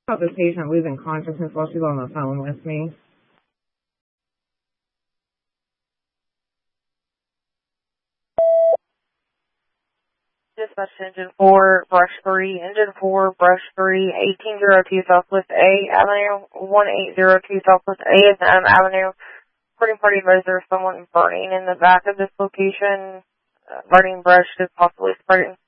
About this patient losing consciousness while she's on the phone with me. Dispatch engine 4, brush 3, engine 4, brush 3, 1802 Southwest A Avenue, 1802 Southwest A is Adam Avenue. Reporting party advised there was someone burning in the back of this location. Burning brush is possibly spreading